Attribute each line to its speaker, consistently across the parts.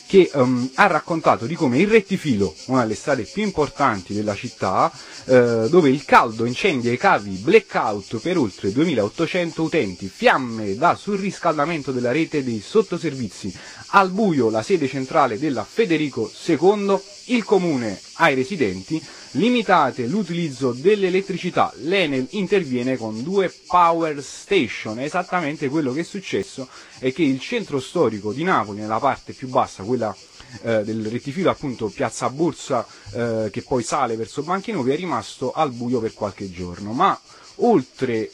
Speaker 1: che ha raccontato di come il rettifilo, una delle strade più importanti della città, dove il caldo incendia i cavi, blackout per oltre 2800 utenti, fiamme da surriscaldamento della rete dei sottoservizi, al buio la sede centrale della Federico II, il comune ai residenti, limitate l'utilizzo dell'elettricità, l'Enel interviene con 2 power station. Esattamente quello che è successo è che il centro storico di Napoli, nella parte più bassa, quella del rettifilo appunto Piazza Borsa, che poi sale verso Banchi Nuovi, è rimasto al buio per qualche giorno, ma oltre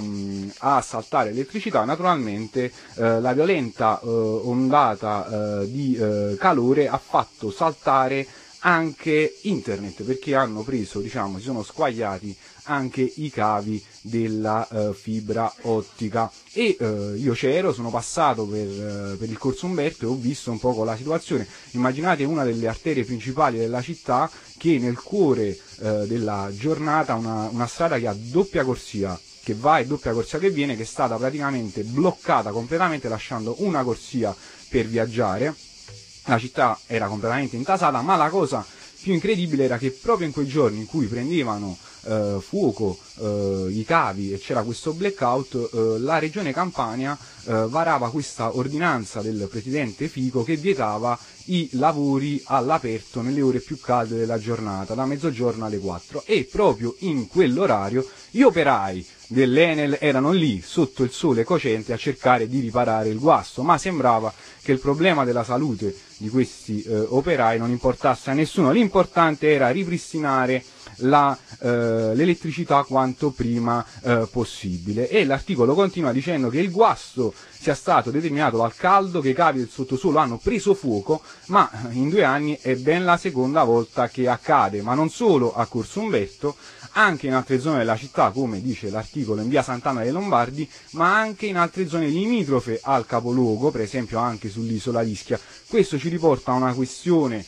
Speaker 1: a saltare l'elettricità, naturalmente la violenta ondata di calore ha fatto saltare anche internet, perché hanno preso, diciamo, si sono squagliati anche i cavi della fibra ottica. E io c'ero, sono passato per il Corso Umberto e ho visto un po' la situazione. Immaginate una delle arterie principali della città che nel cuore della giornata, una strada che ha doppia corsia che va e doppia corsia che viene, che è stata praticamente bloccata completamente, lasciando una corsia per viaggiare. La città era completamente intasata, ma la cosa più incredibile era che proprio in quei giorni in cui prendevano fuoco i cavi e c'era questo blackout, la regione Campania varava questa ordinanza del presidente Fico che vietava i lavori all'aperto nelle ore più calde della giornata, da mezzogiorno alle 4, e proprio in quell'orario gli operai dell'Enel erano lì sotto il sole cocente a cercare di riparare il guasto, ma sembrava che il problema della salute di questi operai non importasse a nessuno. L'importante era ripristinare l'elettricità quanto prima possibile, e l'articolo continua dicendo che il guasto sia stato determinato dal caldo, che i cavi del sottosuolo hanno preso fuoco, ma in 2 anni è ben la seconda volta che accade, ma non solo a Corso Umberto, anche in altre zone della città, come dice l'articolo in via Sant'Anna dei Lombardi, ma anche in altre zone limitrofe al capoluogo, per esempio anche sull'isola d'Ischia. Questo ci riporta a una questione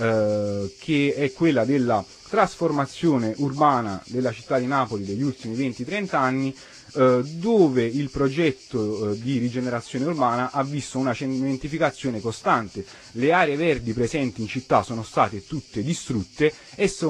Speaker 1: che è quella della trasformazione urbana della città di Napoli degli ultimi 20-30 anni, dove il progetto di rigenerazione urbana ha visto una cementificazione costante. Le aree verdi presenti in città sono state tutte distrutte e sono